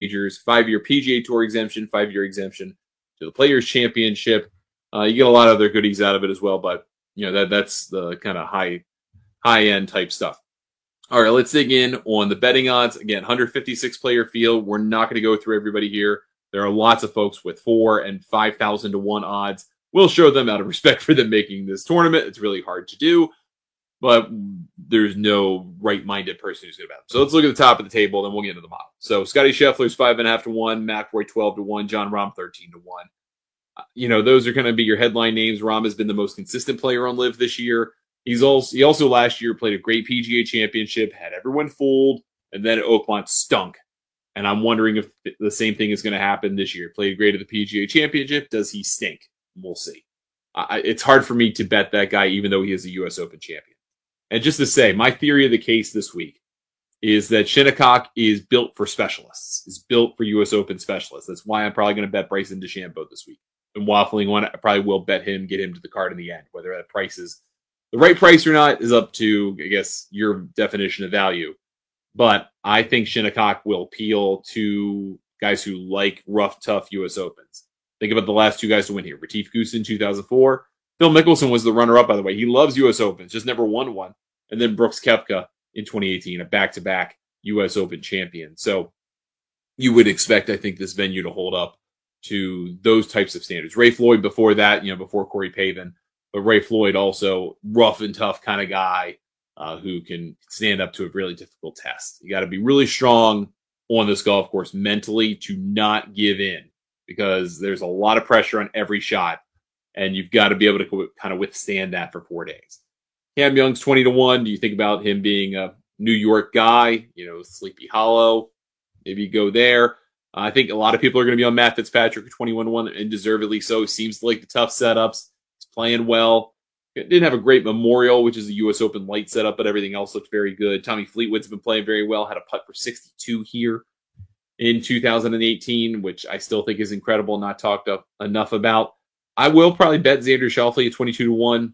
majors, 5-year PGA Tour exemption, 5-year exemption to the Players Championship. You get a lot of other goodies out of it as well, but that's the kind of high end type stuff. All right, let's dig in on the betting odds. Again, 156 player field. We're not going to go through everybody here. There are lots of folks with 4 and 5,000 to 1 odds. We'll show them out of respect for them making this tournament. It's really hard to do, but there's no right-minded person who's going to bet them. So let's look at the top of the table, then we'll get into the model. So Scotty Scheffler's 5.5 to 1, McIlroy 12 to 1, Jon Rahm 13 to 1. Those are going to be your headline names. Rahm has been the most consistent player on LIV this year. He also last year played a great PGA Championship, had everyone fooled, and then at Oakmont stunk. And I'm wondering if the same thing is going to happen this year. Played great at the PGA Championship. Does he stink? We'll see. It's hard for me to bet that guy, even though he is a U.S. Open champion. And just to say, my theory of the case this week is that Shinnecock is built for specialists, is built for U.S. Open specialists. That's why I'm probably going to bet Bryson DeChambeau this week. And waffling on it, I probably will bet him, get him to the card in the end. Whether that price is the right price or not is up to, I guess, your definition of value. But I think Shinnecock will appeal to guys who like rough, tough U.S. Opens. Think about the last 2 guys to win here. Retief Goosen, 2004. Phil Mickelson was the runner-up, by the way. He loves U.S. Opens, just never won one. And then Brooks Koepka in 2018, a back-to-back U.S. Open champion. So you would expect, I think, this venue to hold up to those types of standards. Ray Floyd before that, before Corey Pavin. But Ray Floyd also rough and tough kind of guy who can stand up to a really difficult test. You got to be really strong on this golf course mentally to not give in, because there's a lot of pressure on every shot, and you've got to be able to kind of withstand that for 4 days. Cam Young's 20 to 1. Do you think about him being a New York guy, Sleepy Hollow? Maybe go there. I think a lot of people are going to be on Matt Fitzpatrick at 21 to 1, and deservedly so. Seems to like the tough setups. He's playing well. Didn't have a great Memorial, which is a U.S. Open light setup, but everything else looked very good. Tommy Fleetwood's been playing very well. Had a putt for 62 here in 2018, which I still think is incredible, not talked up enough about. I will probably bet Xander Schauffele at 22 to 1.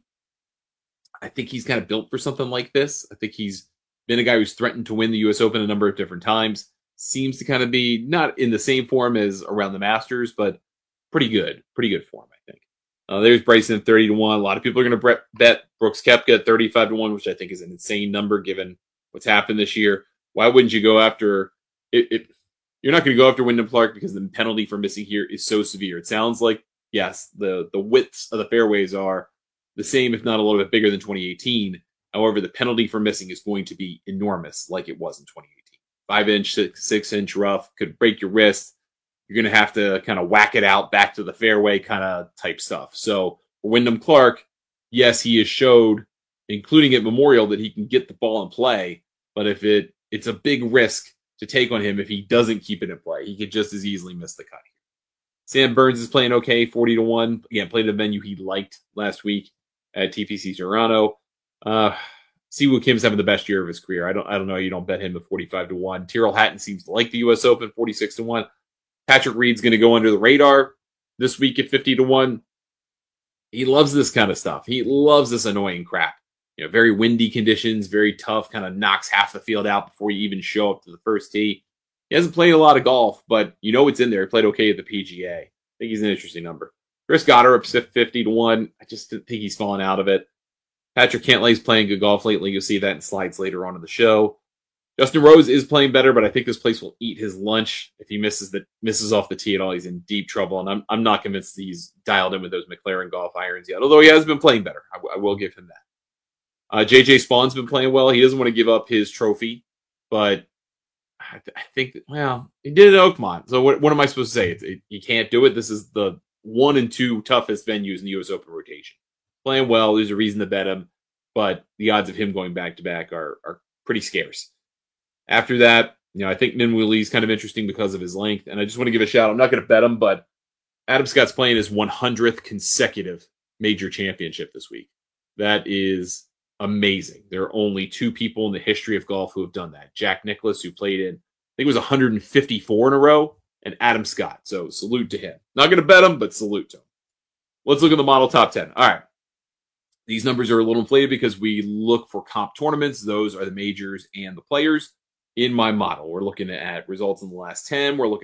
I think he's kind of built for something like this. I think he's been a guy who's threatened to win the U.S. Open a number of different times. Seems to kind of be not in the same form as around the Masters, but pretty good form, I think. There's Bryson at 30 to 1. A lot of people are going to bet Brooks Koepka at 35 to 1, which I think is an insane number given what's happened this year. Why wouldn't you go after it? You're not going to go after Wyndham Clark because the penalty for missing here is so severe. It sounds like, yes, the widths of the fairways are the same, if not a little bit bigger than 2018. However, the penalty for missing is going to be enormous, like it was in 2018. 5-inch, 6-inch rough could break your wrist. You're going to have to kind of whack it out back to the fairway kind of type stuff. So for Wyndham Clark, yes, he has showed, including at Memorial, that he can get the ball in play. But if it's a big risk to take on him if he doesn't keep it in play. He could just as easily miss the cut here. Sam Burns is playing okay, 40 to 1. Again, played a venue he liked last week at TPC Toronto. Siwoo Kim's having the best year of his career. I don't know. You don't bet him at 45 to 1. Tyrrell Hatton seems to like the U.S. Open, 46 to 1. Patrick Reed's going to go under the radar this week at 50 to 1. He loves this kind of stuff. He loves this annoying crap. Very windy conditions, very tough, kind of knocks half the field out before you even show up to the first tee. He hasn't played a lot of golf, but it's in there. He played okay at the PGA. I think he's an interesting number. Chris Goddard 50 to 1. I just think he's fallen out of it. Patrick Cantlay's playing good golf lately. You'll see that in slides later on in the show. Justin Rose is playing better, but I think this place will eat his lunch. If he misses off the tee at all, he's in deep trouble. And I'm not convinced he's dialed in with those McLaren golf irons yet, although he has been playing better. I will give him that. JJ Spawn's been playing well. He doesn't want to give up his trophy, but I think, he did it at Oakmont. So what am I supposed to say? You can't do it. This is the 1 and 2 toughest venues in the U.S. Open rotation. Playing well, there's a reason to bet him, but the odds of him going back-to-back are pretty scarce. After that, I think Minwoo Lee's kind of interesting because of his length, and I just want to give a shout. I'm not going to bet him, but Adam Scott's playing his 100th consecutive major championship this week. That is amazing. There are only 2 people in the history of golf who have done that. Jack Nicklaus, who played in, I think it was 154 in a row, and Adam Scott. So salute to him. Not going to bet him, but salute to him. Let's look at the model top 10. All right. These numbers are a little inflated because we look for comp tournaments. Those are the majors and the players in my model. We're looking at results in the last 10. We're looking